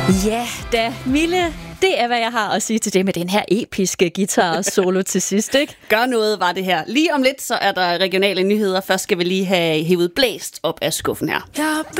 Ja, da Mille, det er, hvad jeg har at sige til det med den her episke guitar-solo til sidst, ikke? Gør noget var det her. Lige om lidt, så er der regionale nyheder. Først skal vi lige have hævet blæst op af skuffen her. Ja.